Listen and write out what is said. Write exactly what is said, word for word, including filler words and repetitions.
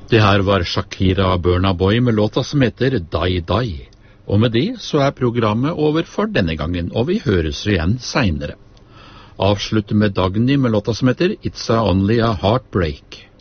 Det her var Shakira Burna Boy med låta som heter Die Die. Og med det så er programmet over for denne gangen, og vi høres igjen senere. Avslutte med Dagny med låta som heter It's a Only a Heartbreak.